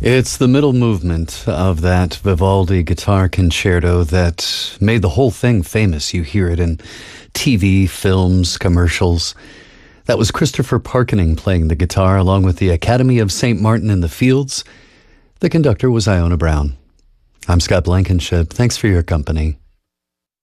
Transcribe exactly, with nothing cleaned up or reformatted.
It's the middle movement of that Vivaldi guitar concerto that made the whole thing famous. You hear it in T V, films, commercials. That was Christopher Parkening playing the guitar along with the Academy of Saint Martin in the Fields. The conductor was Iona Brown. I'm Scott Blankenship. Thanks for your company.